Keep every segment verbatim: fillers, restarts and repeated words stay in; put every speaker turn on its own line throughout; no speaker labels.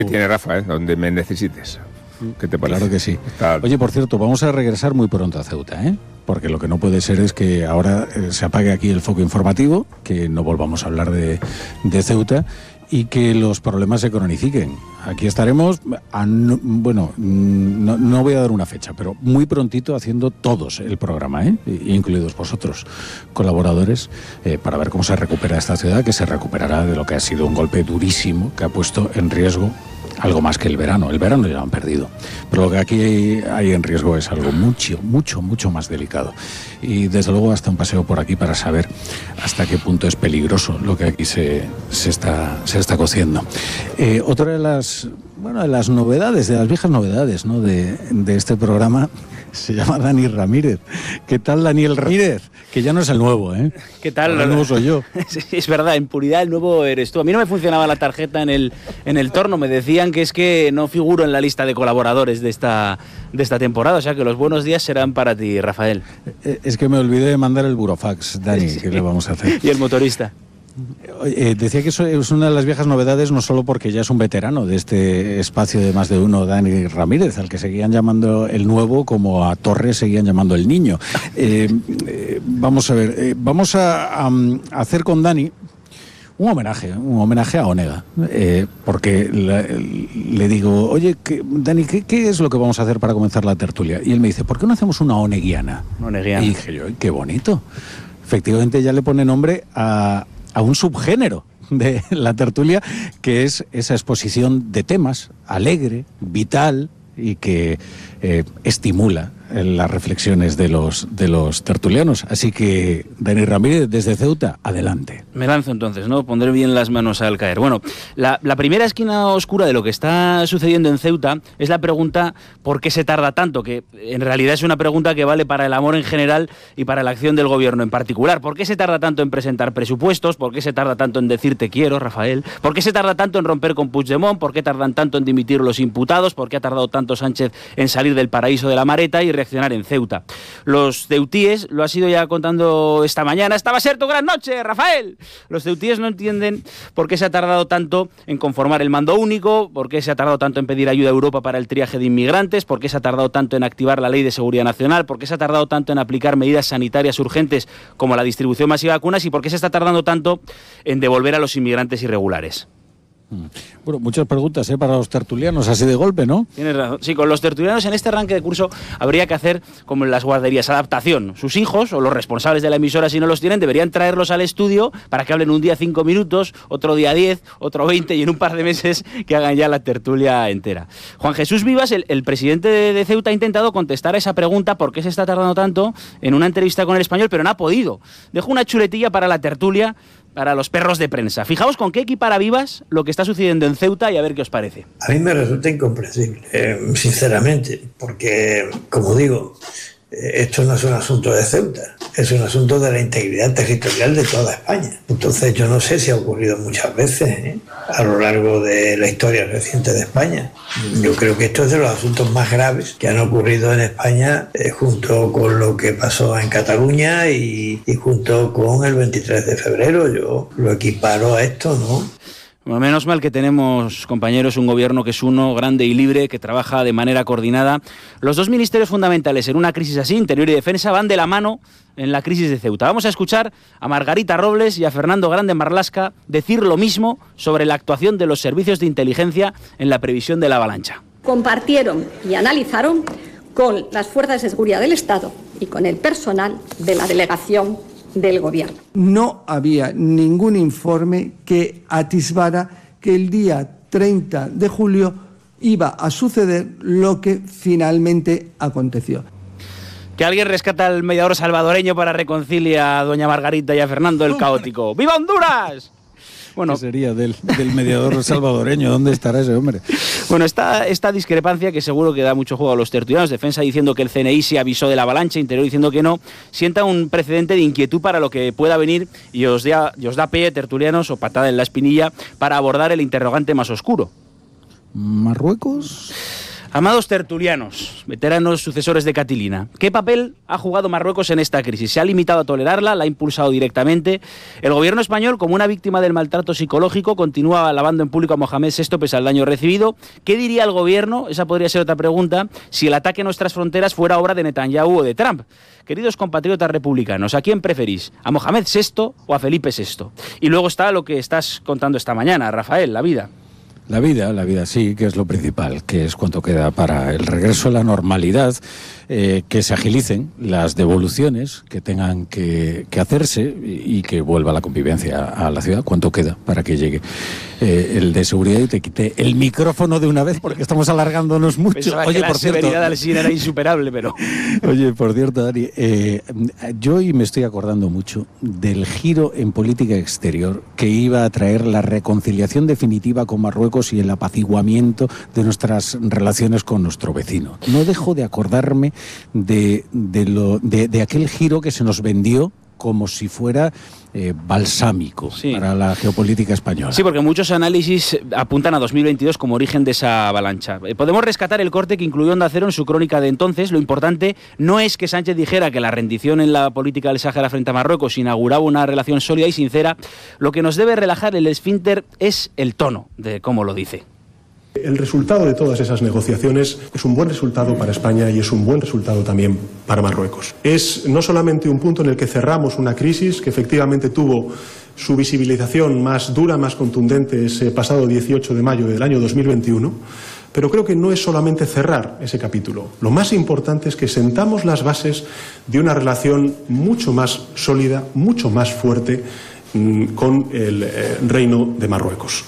Tiene Rafa, ¿eh? Donde me necesites. ¿Qué te parece?
Claro que sí.
Está...
Oye, por cierto, vamos a regresar muy pronto a Ceuta, ¿eh? Porque lo que no puede ser es que ahora eh, se apague aquí el foco informativo, que no volvamos a hablar de, de Ceuta y que los problemas se cronifiquen. Aquí estaremos, a no, bueno, no, no voy a dar una fecha, pero muy prontito haciendo todos el programa, ¿eh? Incluidos vosotros, colaboradores, eh, para ver cómo se recupera esta ciudad, que se recuperará de lo que ha sido un golpe durísimo, que ha puesto en riesgo algo más que el verano. El verano ya lo han perdido, pero lo que aquí hay, hay en riesgo es algo mucho, mucho, mucho más delicado. Y desde luego hasta un paseo por aquí para saber hasta qué punto es peligroso lo que aquí se, se, está, se está cociendo. Eh, otra de las, bueno, de las novedades, de las viejas novedades, ¿no? de, de este programa, se llama Dani Ramírez. ¿Qué tal, Daniel Ramírez? Que ya no es el nuevo, ¿eh?
¿Qué tal?
El nuevo soy yo.
Sí, es verdad, en puridad el nuevo eres tú. A mí no me funcionaba la tarjeta en el, en el torno. Me decían que es que no figuro en la lista de colaboradores de esta, de esta temporada. O sea que los buenos días serán para ti, Rafael.
Es que me olvidé de mandar el burofax, Dani.
Sí.
¿Qué le vamos a hacer?
Y el motorista.
Eh, decía que eso es una de las viejas novedades, no solo porque ya es un veterano de este espacio de Más de Uno, Dani Ramírez, al que seguían llamando el nuevo, como a Torres seguían llamando el niño. Eh, eh, vamos a ver, eh, vamos a, a, a hacer con Dani un homenaje, un homenaje a Onega, eh, porque la, le digo, oye, ¿qué, Dani, ¿qué, ¿qué es lo que vamos a hacer para comenzar la tertulia? Y él me dice, ¿por qué no hacemos una oneguiana?
Oneguiana.
Y dije yo, qué bonito. Efectivamente ya le pone nombre a... a un subgénero de la tertulia, que es esa exposición de temas alegre, vital y que eh, estimula las reflexiones de los, de los tertulianos. Así que, Dani Ramírez, desde Ceuta, adelante.
Me lanzo entonces, ¿no? Pondré bien las manos al caer. Bueno, la, la primera esquina oscura de lo que está sucediendo en Ceuta es la pregunta ¿por qué se tarda tanto? Que en realidad es una pregunta que vale para el amor en general y para la acción del gobierno en particular. ¿Por qué se tarda tanto en presentar presupuestos? ¿Por qué se tarda tanto en decir te quiero, Rafael? ¿Por qué se tarda tanto en romper con Puigdemont? ¿Por qué tardan tanto en dimitir los imputados? ¿Por qué ha tardado tanto Sánchez en salir del paraíso de la Mareta y reaccionar en Ceuta? Los ceutíes, lo ha sido ya contando esta mañana, esta va a ser tu gran noche, Rafael. Los ceutíes no entienden por qué se ha tardado tanto en conformar el mando único, por qué se ha tardado tanto en pedir ayuda a Europa para el triaje de inmigrantes, por qué se ha tardado tanto en activar la Ley de Seguridad Nacional, por qué se ha tardado tanto en aplicar medidas sanitarias urgentes como la distribución masiva de vacunas y por qué se está tardando tanto en devolver a los inmigrantes irregulares.
Bueno, muchas preguntas ¿eh? para los tertulianos, así de golpe, ¿no?
Tienes razón. Sí, con los tertulianos en este arranque de curso habría que hacer como en las guarderías, adaptación. Sus hijos o los responsables de la emisora, si no los tienen, deberían traerlos al estudio para que hablen un día cinco minutos, otro día diez, otro veinte y en un par de meses que hagan ya la tertulia entera. Juan Jesús Vivas, el, el presidente de, de Ceuta, ha intentado contestar a esa pregunta, ¿por qué se está tardando tanto?, en una entrevista con El Español, pero no ha podido. Dejo una chuletilla para la tertulia, para los perros de prensa. Fijaos con qué equipara Vivas lo que está sucediendo en Ceuta y a ver qué os parece.
A mí me resulta incomprensible, eh, sinceramente, porque, como digo, eh, esto no es un asunto de Ceuta, es un asunto de la integridad territorial de toda España. Entonces yo no sé si ha ocurrido muchas veces ¿eh? a lo largo de la historia reciente de España. Yo creo que esto es de los asuntos más graves que han ocurrido en España, eh, junto con lo que pasó en Cataluña y, y junto con el veintitrés de febrero. Yo lo equiparo a esto, ¿no?
Bueno, menos mal que tenemos, compañeros, un gobierno que es uno, grande y libre, que trabaja de manera coordinada. Los dos ministerios fundamentales en una crisis así, Interior y Defensa, van de la mano en la crisis de Ceuta. Vamos a escuchar a Margarita Robles y a Fernando Grande Marlasca decir lo mismo sobre la actuación de los servicios de inteligencia en la previsión de la avalancha.
Compartieron y analizaron con las fuerzas de seguridad del Estado y con el personal de la delegación del gobierno.
No había ningún informe que atisbara que el día treinta de julio iba a suceder lo que finalmente aconteció.
Que alguien rescata al mediador salvadoreño para reconciliar a doña Margarita y a Fernando el caótico. ¡Viva Honduras! Bueno,
¿qué sería del, del mediador salvadoreño? ¿Dónde estará ese hombre?
Bueno, esta, esta discrepancia, que seguro que da mucho juego a los tertulianos, Defensa diciendo que el C N I se avisó de la avalancha, Interior diciendo que no, sienta un precedente de inquietud para lo que pueda venir y os da, y os da pie, tertulianos, o patada en la espinilla, para abordar el interrogante más oscuro.
¿Marruecos?
Amados tertulianos, veteranos sucesores de Catilina, ¿qué papel ha jugado Marruecos en esta crisis? ¿Se ha limitado a tolerarla? ¿La ha impulsado directamente? El gobierno español, como una víctima del maltrato psicológico, continúa alabando en público a Mohamed sexto pese al daño recibido. ¿Qué diría el gobierno? Esa podría ser otra pregunta, si el ataque a nuestras fronteras fuera obra de Netanyahu o de Trump. Queridos compatriotas republicanos, ¿a quién preferís? ¿A Mohamed sexto o a Felipe sexto? Y luego está lo que estás contando esta mañana, Rafael, la vida.
La vida, la vida sí, que es lo principal, que es cuánto queda para el regreso a la normalidad, eh, que se agilicen las devoluciones que tengan que, que hacerse y, y que vuelva la convivencia a la ciudad. ¿Cuánto queda para que llegue eh, el de seguridad? Y te quité el micrófono de una vez porque estamos alargándonos mucho.
Pensaba
Oye,
que la
por cierto,
severidad del cine era insuperable, pero...
Oye, por cierto, Dani, eh, yo hoy me estoy acordando mucho del giro en política exterior que iba a traer la reconciliación definitiva con Marruecos y el apaciguamiento de nuestras relaciones con nuestro vecino. No dejo de acordarme de, de, lo, de, de aquel giro que se nos vendió como si fuera eh, balsámico sí. para la geopolítica española.
Sí, porque muchos análisis apuntan a dos mil veintidós como origen de esa avalancha. Eh, podemos rescatar el corte que incluyó Onda Cero en su crónica de entonces. Lo importante no es que Sánchez dijera que la rendición en la política del Sáhara frente a Marruecos inauguraba una relación sólida y sincera. Lo que nos debe relajar el esfínter es el tono de cómo lo dice.
El resultado de todas esas negociaciones es un buen resultado para España y es un buen resultado también para Marruecos. Es no solamente un punto en el que cerramos una crisis que efectivamente tuvo su visibilización más dura, más contundente ese pasado dieciocho de mayo del año dos mil veintiuno, pero creo que no es solamente cerrar ese capítulo. Lo más importante es que sentamos las bases de una relación mucho más sólida, mucho más fuerte mmm, con el eh, Reino de Marruecos.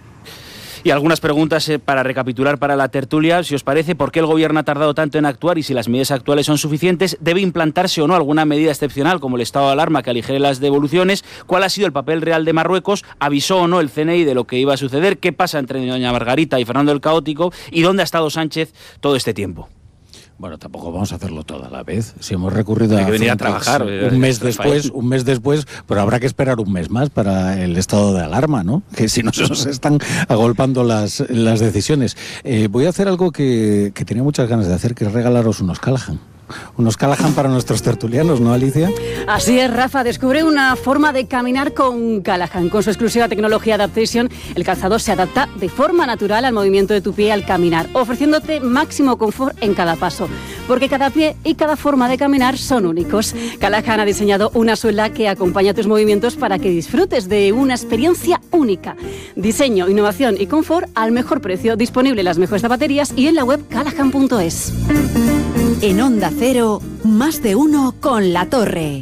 Y algunas preguntas eh, para recapitular para la tertulia. Si os parece, ¿por qué el gobierno ha tardado tanto en actuar y si las medidas actuales son suficientes? ¿Debe implantarse o no alguna medida excepcional como el estado de alarma que aligere las devoluciones? ¿Cuál ha sido el papel real de Marruecos? ¿Avisó o no el C N I de lo que iba a suceder? ¿Qué pasa entre doña Margarita y Fernando el Caótico? ¿Y dónde ha estado Sánchez todo este tiempo?
Bueno, tampoco vamos a hacerlo todo a la vez. Si hemos recurrido a,
que venir a trabajar
un mes después, un mes después, pero habrá que esperar un mes más para el estado de alarma, ¿no? Que si no se nos están agolpando las, las decisiones. Eh, voy a hacer algo que, que tenía muchas ganas de hacer, que es regalaros unos Callahan. Unos Callahan para nuestros tertulianos, ¿no, Alicia?
Así es, Rafa. Descubre una forma de caminar con Callahan. Con su exclusiva tecnología Adaptation, el calzado se adapta de forma natural al movimiento de tu pie al caminar, ofreciéndote máximo confort en cada paso. Porque cada pie y cada forma de caminar son únicos. Callahan ha diseñado una suela que acompaña tus movimientos para que disfrutes de una experiencia única. Diseño, innovación y confort al mejor precio. Disponible en las mejores zapaterías y en la web callahan punto es.
En Onda Cero, más de uno con La Torre.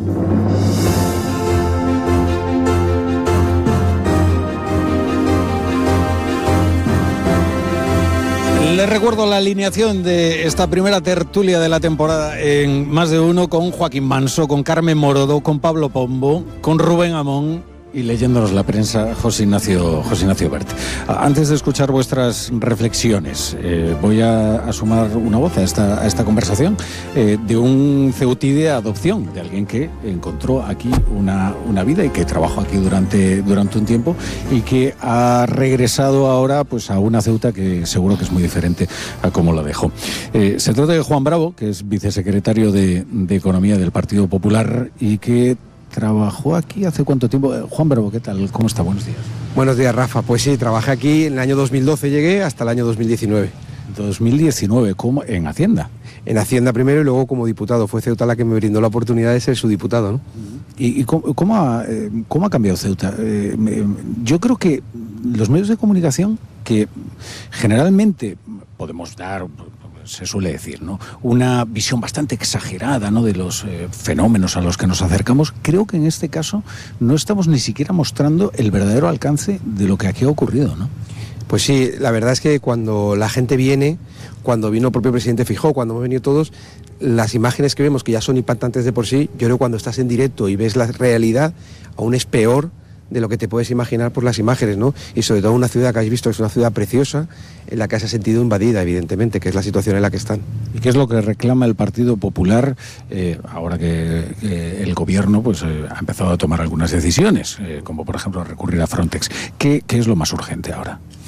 Les recuerdo la alineación de esta primera tertulia de la temporada en Más de Uno con Joaquín Manso, con Carmen Morodo, con Pablo Pombo, con Rubén Amón y leyéndonos la prensa, José Ignacio, José Ignacio Bert. Antes de escuchar vuestras reflexiones, eh, voy a, a sumar una voz a esta, a esta conversación eh, de un ceutí de adopción, de alguien que encontró aquí una, una vida y que trabajó aquí durante, durante un tiempo y que ha regresado ahora pues, a una Ceuta que seguro que es muy diferente a cómo la dejó. Eh, se trata de Juan Bravo, que es vicesecretario de, de Economía del Partido Popular y que trabajó aquí hace cuánto tiempo. Juan Bravo, ¿qué tal? ¿Cómo está? Buenos días.
Buenos días, Rafa. Pues sí, trabajé aquí en el año dos mil doce, llegué hasta el año dos mil diecinueve.
dos mil diecinueve, ¿cómo? ¿En Hacienda?
En Hacienda primero y luego como diputado. Fue Ceuta la que me brindó la oportunidad de ser su diputado, ¿no?
¿Y, y cómo, cómo, ha, eh, cómo ha cambiado Ceuta? Eh, me, yo creo que los medios de comunicación, que generalmente podemos dar, se suele decir, ¿no?, una visión bastante exagerada, ¿no?, de los eh, fenómenos a los que nos acercamos, creo que en este caso no estamos ni siquiera mostrando el verdadero alcance de lo que aquí ha ocurrido, ¿no?
Pues sí, la verdad es que cuando la gente viene, cuando vino el propio presidente Feijóo, cuando hemos venido todos, las imágenes que vemos, que ya son impactantes de por sí, yo creo que cuando estás en directo y ves la realidad, aún es peor de lo que te puedes imaginar por las imágenes, ¿no? Y sobre todo una ciudad que has visto, que es una ciudad preciosa, en la que se ha sentido invadida, evidentemente, que es la situación en la que están.
¿Y qué es lo que reclama el Partido Popular eh, ahora que, que el gobierno pues, eh, ha empezado a tomar algunas decisiones, eh, como por ejemplo recurrir a Frontex? ¿Qué, qué es lo más urgente ahora?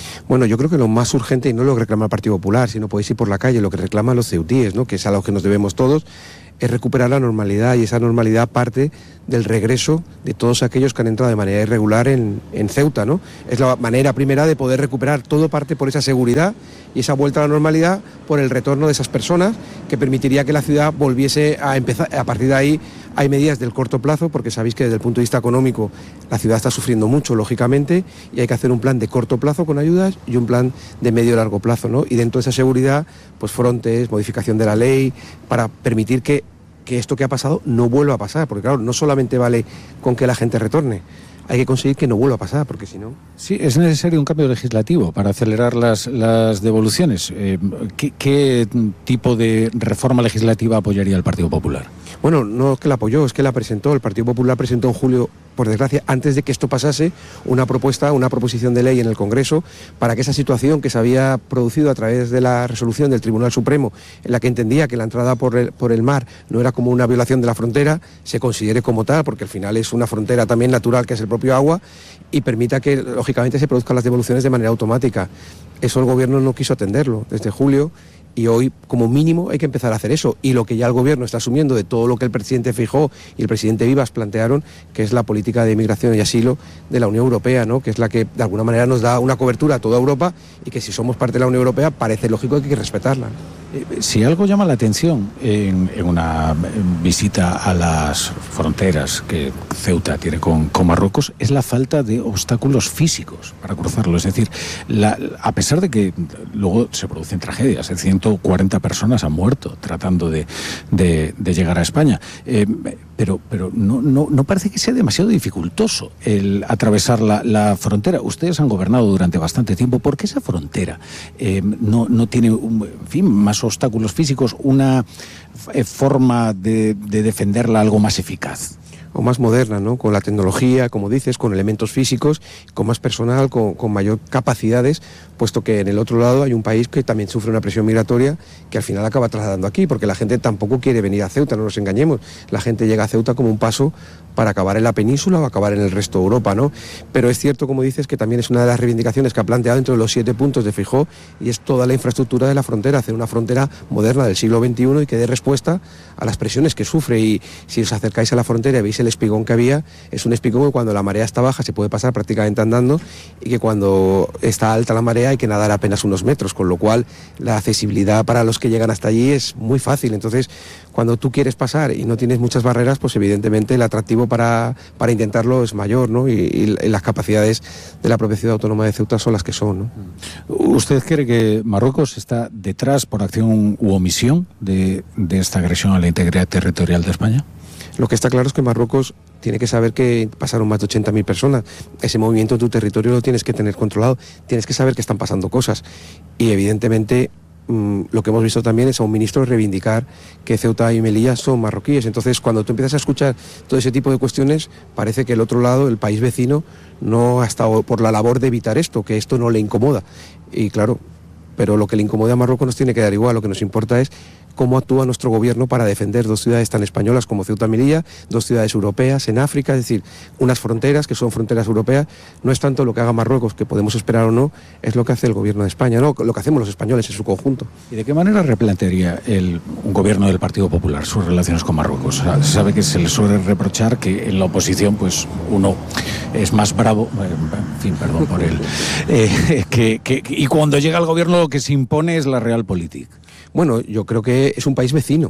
Bueno, yo creo que lo más urgente, y no lo reclama el Partido Popular, sino podéis ir por la calle, lo que reclaman los ceutíes, ¿no?, que es a lo que nos debemos todos, es recuperar la normalidad, y esa normalidad parte del regreso de todos aquellos que han entrado de manera irregular en, en Ceuta, ¿no? Es la manera primera de poder recuperar, todo parte por esa seguridad y esa vuelta a la normalidad, por el retorno de esas personas, que permitiría que la ciudad volviese a empezar. A partir de ahí hay medidas del corto plazo, porque sabéis que desde el punto de vista económico la ciudad está sufriendo mucho, lógicamente, y hay que hacer un plan de corto plazo con ayudas y un plan de medio y largo plazo, ¿no? Y dentro de esa seguridad, pues frontes, modificación de la ley, para permitir que que esto que ha pasado no vuelva a pasar, porque claro, no solamente vale con que la gente retorne, hay que conseguir que no vuelva a pasar, porque si no...
Sí, es necesario un cambio legislativo para acelerar las, las devoluciones. Eh, ¿qué, ¿Qué tipo de reforma legislativa apoyaría el Partido Popular?
Bueno, no es que la apoyó, es que la presentó. El Partido Popular presentó en julio, por desgracia, antes de que esto pasase, una propuesta, una proposición de ley en el Congreso para que esa situación que se había producido a través de la resolución del Tribunal Supremo, en la que entendía que la entrada por el, por el mar no era como una violación de la frontera, se considere como tal, porque al final es una frontera también natural, que es el propio agua, y permita que, lógicamente, se produzcan las devoluciones de manera automática. Eso el Gobierno no quiso atenderlo desde julio, y hoy, como mínimo, hay que empezar a hacer eso. Y lo que ya el Gobierno está asumiendo de todo lo que el presidente Feijóo y el presidente Vivas plantearon, que es la política de migración y asilo de la Unión Europea, ¿no?, que es la que de alguna manera nos da una cobertura a toda Europa, y que si somos parte de la Unión Europea parece lógico que hay que respetarla.
Si algo llama la atención en, en una visita a las fronteras que Ceuta tiene con, con Marruecos, es la falta de obstáculos físicos para cruzarlo. Es decir, la, a pesar de que luego se producen tragedias, ciento cuarenta personas han muerto tratando de, de, de llegar a España, eh, pero, pero no, no, no parece que sea demasiado dificultoso el atravesar la, la frontera. Ustedes han gobernado durante bastante tiempo. ¿Por qué esa frontera eh, no, no tiene, un, en fin, más obstáculos físicos, una eh, forma de, de defenderla algo más eficaz?
O más moderna, ¿no?, con la tecnología, como dices, con elementos físicos, con más personal, con, con mayor capacidades, puesto que en el otro lado hay un país que también sufre una presión migratoria que al final acaba trasladando aquí, porque la gente tampoco quiere venir a Ceuta, no nos engañemos. La gente llega a Ceuta como un paso para acabar en la península o acabar en el resto de Europa, ¿no? Pero es cierto, como dices, que también es una de las reivindicaciones que ha planteado dentro de los siete puntos de Feijóo, y es toda la infraestructura de la frontera, hacer una frontera moderna del siglo veintiuno y que dé respuesta a las presiones que sufre. Y si os acercáis a la frontera y veis el espigón que había, es un espigón que cuando la marea está baja se puede pasar prácticamente andando, y que cuando está alta la marea hay que nadar apenas unos metros, con lo cual la accesibilidad para los que llegan hasta allí es muy fácil. Entonces, cuando tú quieres pasar y no tienes muchas barreras, pues evidentemente el atractivo para, para intentarlo es mayor, ¿no? Y, y las capacidades de la propia ciudad autónoma de Ceuta son las que son, ¿no?
¿Usted cree que Marruecos está detrás, por acción u omisión, de, de esta agresión a la integridad territorial de España?
Lo que está claro es que Marruecos tiene que saber que pasaron más de ochenta mil personas. Ese movimiento en tu territorio lo tienes que tener controlado. Tienes que saber que están pasando cosas. Y evidentemente mmm, lo que hemos visto también es a un ministro reivindicar que Ceuta y Melilla son marroquíes. Entonces, cuando tú empiezas a escuchar todo ese tipo de cuestiones, parece que el otro lado, el país vecino, no ha estado por la labor de evitar esto, que esto no le incomoda. Y claro, pero lo que le incomoda a Marruecos nos tiene que dar igual. Lo que nos importa es cómo actúa nuestro gobierno para defender dos ciudades tan españolas como Ceuta y Melilla, dos ciudades europeas en África, es decir, unas fronteras que son fronteras europeas. No es tanto lo que haga Marruecos, que podemos esperar o no, es lo que hace el gobierno de España, no, lo que hacemos los españoles en su conjunto.
¿Y de qué manera replantearía el, un gobierno del Partido Popular sus relaciones con Marruecos? Se sabe que se le suele reprochar que en la oposición pues uno es más bravo, en fin, perdón por él, eh, que, que, y cuando llega al gobierno lo que se impone es la realpolitik.
Bueno, yo creo que es un país vecino,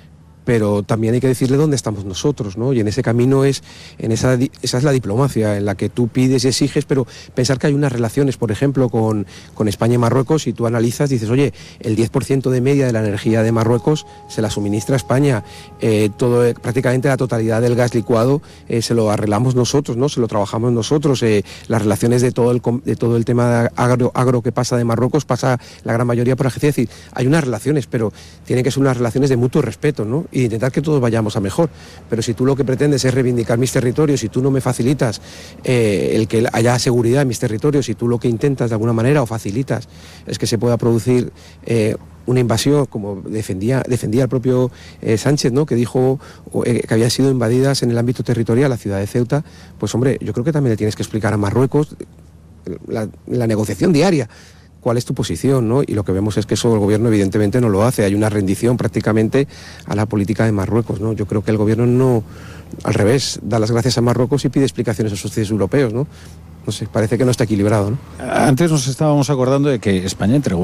pero también hay que decirle dónde estamos nosotros, ¿no? Y en ese camino es, en esa, esa es la diplomacia, en la que tú pides y exiges, pero pensar que hay unas relaciones, por ejemplo, con, con España y Marruecos, y tú analizas, dices, oye, el diez por ciento de media de la energía de Marruecos se la suministra España, eh, todo, prácticamente la totalidad del gas licuado eh, se lo arreglamos nosotros, ¿no? Se lo trabajamos nosotros, eh, las relaciones de todo el, de todo el tema agro, agro que pasa de Marruecos pasa la gran mayoría por agencia. Es decir, hay unas relaciones, pero tienen que ser unas relaciones de mutuo respeto, ¿no? Y de intentar que todos vayamos a mejor. Pero si tú lo que pretendes es reivindicar mis territorios, si tú no me facilitas eh, el que haya seguridad en mis territorios, si tú lo que intentas de alguna manera o facilitas es que se pueda producir eh, una invasión, como defendía, defendía el propio eh, Sánchez, ¿no?, que dijo eh, que habían sido invadidas en el ámbito territorial la ciudad de Ceuta, pues hombre, yo creo que también le tienes que explicar a Marruecos la, la negociación diaria. ¿Cuál es tu posición? ¿no? Y lo que vemos es que eso el gobierno evidentemente no lo hace. Hay una rendición prácticamente a la política de Marruecos, ¿no? Yo creo que el gobierno no, al revés, da las gracias a Marruecos y pide explicaciones a sus socios europeos, ¿no? No sé, parece que no está equilibrado, ¿no?
Antes nos estábamos acordando de que España entregó